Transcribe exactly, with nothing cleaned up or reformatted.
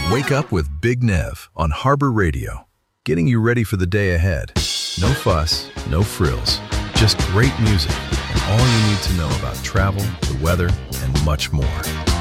Wake up with Big Nev on Harbor Radio, getting you ready for the day ahead. No fuss, no frills, just great music and all you need to know about travel, the weather, and much more.